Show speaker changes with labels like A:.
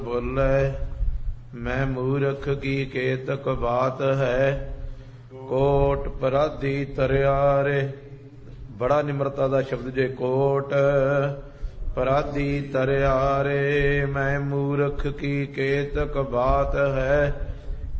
A: ਬੋਲੇ ਮੈਂ ਮੂਰਖ ਕੀ ਕੇਤਕ ਬਾਤ ਹੈ, ਕੋਟ ਪਰਾਧੀ ਤਰਿਆਰੇ। ਬੜਾ ਨਿਮਰਤਾ ਦਾ ਸ਼ਬਦ ਜੇ, ਕੋਟ ਪਰਾਧੀ ਤਰਿਆਰੇ। ਮੈਂ ਮੂਰਖ ਕੀ ਕੇਤਕ ਬਾਤ ਹੈ,